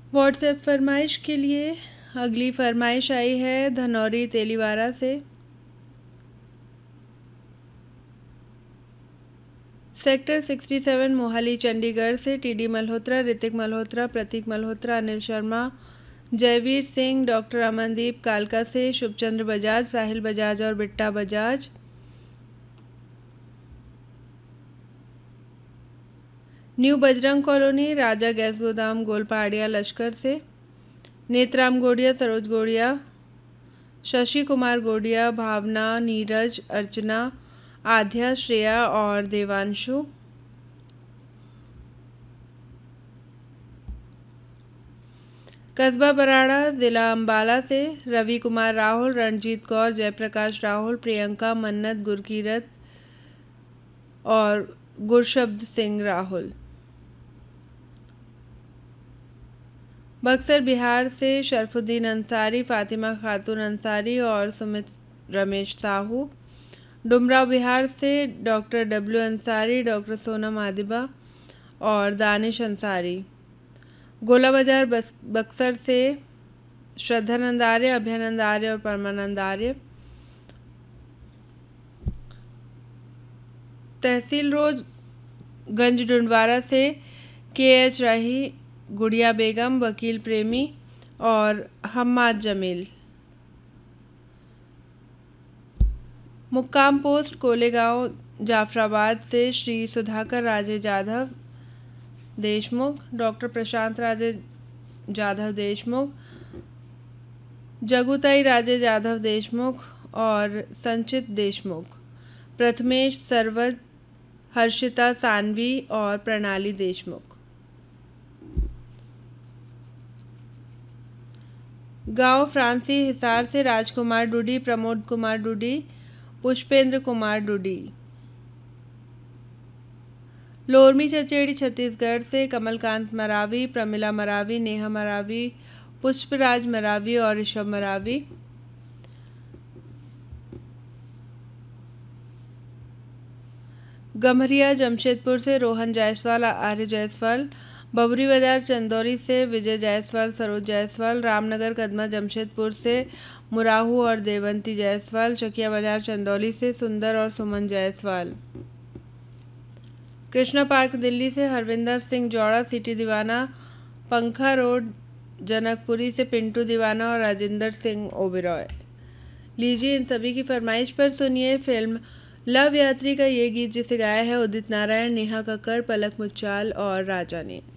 WhatsApp फरमाइश के लिए अगली फरमाइश आई है धनौरी तेलीवारा से। सेक्टर 67 मोहाली चंडीगढ़ से टीडी मल्होत्रा, ऋतिक मल्होत्रा, प्रतीक मल्होत्रा, अनिल शर्मा, जयवीर सिंह, डॉक्टर अमनदीप कालका से, शुभचंद्र बजाज, साहिल बजाज और बिट्टा बजाज। न्यू बजरंग कॉलोनी, राजा गैस गोदाम, गोलपहाड़िया लश्कर से, नेत्राम गोड़िया, सरोज गोड़िया, शशि कुमार गोड़िया, भावना, नीरज, अर्चना, आध्या, श्रेया और देवांशु। कस्बा बराड़ा, जिला अंबाला से रवि कुमार राहुल, रणजीत कौर, जयप्रकाश राहुल, प्रियंका, मन्नत, गुरकीरत और गुरशब्द सिंह राहुल। बक्सर बिहार से शरफुद्दीन अंसारी, फातिमा खातून अंसारी और सुमित रमेश साहू। डुमराव बिहार से doctor W Ansari, doctor Sonam Adiba और दानिश अंसारी। गोला बाजार बक्सर से श्रद्धानंद आर्य, अभयानंद आर्य और परमानंद आर्य। तहसील रोड गंज डुंडवारा से KH राही, गुड़िया बेगम, वकील प्रेमी और हम्माद जमील। मुक्काम पोस्ट कोलेगांव जाफराबाद से श्री सुधाकर राजे जाधव देशमुख, डॉक्टर प्रशांत राजे जाधव देशमुख, जगुताई राजे जाधव देशमुख और संचित देशमुख। प्रथमेश सरवत, हर्षिता सानवी और प्रणाली देशमुख। गांव फ्रांसी हिसार से राजकुमार डूडी, प्रमोद कुमार डूडी, पुष्पेंद्र कुमार डूडी। लोरमी चचेड़ी छत्तीसगढ़ से कमलकांत मरावी, प्रमिला मरावी, नेहा मरावी, पुष्पराज मरावी और ऋषभ मरावी। गम्हरिया जमशेदपुर से रोहन जायसवाल, आर्य जायसवाल। बबरी बाजार चंदौली से विजय जायसवाल, सरोज जायसवाल। रामनगर कदमा जमशेदपुर से मुराहू और देवंती जायसवाल। चकिया बाजार चंदौली से सुंदर और सुमन जायसवाल। कृष्णा पार्क दिल्ली से हरविंदर सिंह जौड़ा, सिटी दीवाना। पंखा रोड जनकपुरी से पिंटू दीवाना और राजेंद्र सिंह ओबेरॉय। लीजिए इन सभी की फरमाइश पर सुनिए फिल्म लव यात्री का ये गीत, जिसे गाया है उदित नारायण, नेहा कक्कड़, पलक मुच्छाल और राजा ने।